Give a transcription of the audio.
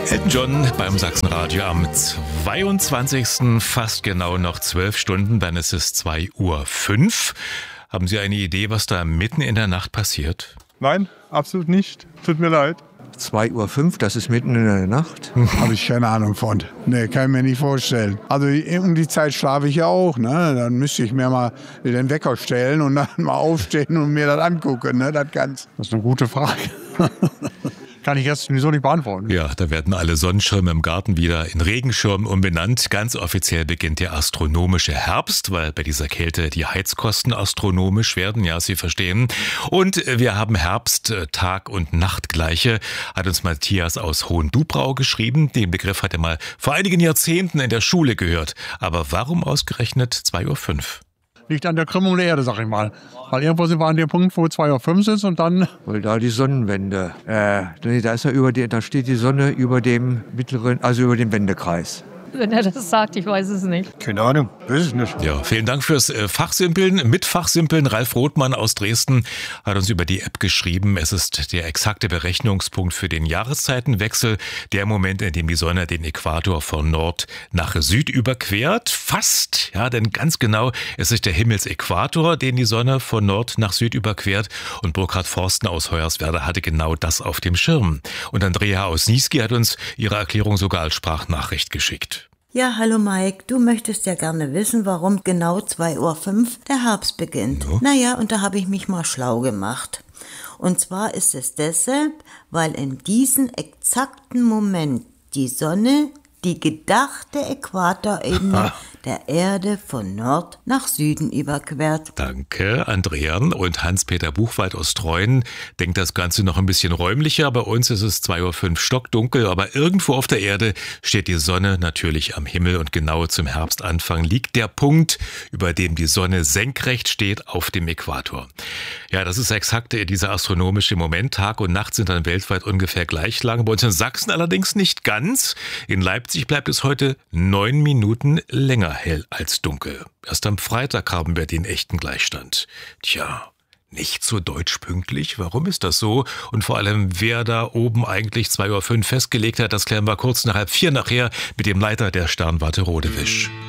Elton John beim Sachsenradio am 22. Fast genau noch 12 Stunden, dann ist es 2:05 Uhr. Haben Sie eine Idee, was da mitten in der Nacht passiert? Nein, absolut nicht. Tut mir leid. 2:05 Uhr, das ist mitten in der Nacht. Habe ich keine Ahnung von. Nee, kann ich mir nicht vorstellen. Also um die Zeit schlafe ich ja auch. Ne? Dann müsste ich mir mal den Wecker stellen und dann mal aufstehen und mir das angucken. Ne? Das ist eine gute Frage. Kann ich jetzt sowieso nicht beantworten. Ja, da werden alle Sonnenschirme im Garten wieder in Regenschirm umbenannt. Ganz offiziell beginnt der astronomische Herbst, weil bei dieser Kälte die Heizkosten astronomisch werden. Ja, Sie verstehen. Und wir haben Herbst, Tag- und Nachtgleiche, hat uns Matthias aus Hohendubrau geschrieben. Den Begriff hat er mal vor einigen Jahrzehnten in der Schule gehört. Aber warum ausgerechnet 2:05 Uhr? Liegt an der Krümmung der Erde, sag ich mal. Weil irgendwo sind wir an dem Punkt, wo 2:05 Uhr ist und dann... Weil da die Sonnenwende, da ist ja da steht die Sonne über dem mittleren, also über dem Wendekreis. Wenn er das sagt, ich weiß es nicht. Keine Ahnung, weiß ich nicht. Ja, vielen Dank fürs Fachsimpeln. Mit Fachsimpeln, Ralf Rothmann aus Dresden hat uns über die App geschrieben. Es ist der exakte Berechnungspunkt für den Jahreszeitenwechsel. Der Moment, in dem die Sonne den Äquator von Nord nach Süd überquert. Fast, ja, denn ganz genau, es ist der Himmelsäquator, den die Sonne von Nord nach Süd überquert. Und Burkhard Forsten aus Hoyerswerda hatte genau das auf dem Schirm. Und Andrea aus Niesky hat uns ihre Erklärung sogar als Sprachnachricht geschickt. Ja, hallo Mike, du möchtest ja gerne wissen, warum genau 2:05 Uhr der Herbst beginnt. Ja. Naja, und da habe ich mich mal schlau gemacht. Und zwar ist es deshalb, weil in diesem exakten Moment die Sonne die gedachte Äquatorebene der Erde von Nord nach Süden überquert. Danke, Andrea. Und Hans-Peter Buchwald aus Treuen denkt das Ganze noch ein bisschen räumlicher. Bei uns ist es 2:05 Uhr stockdunkel, aber irgendwo auf der Erde steht die Sonne natürlich am Himmel und genau zum Herbstanfang liegt der Punkt, über dem die Sonne senkrecht steht auf dem Äquator. Ja, das ist exakt dieser astronomische Moment. Tag und Nacht sind dann weltweit ungefähr gleich lang. Bei uns in Sachsen allerdings nicht ganz. In Leipzig bleibt es heute 9 Minuten länger hell als dunkel. Erst am Freitag haben wir den echten Gleichstand. Tja, nicht so deutschpünktlich. Warum ist das so? Und vor allem, wer da oben eigentlich 2:05 Uhr festgelegt hat, das klären wir kurz nach 3:30 nachher mit dem Leiter der Sternwarte Rodewisch.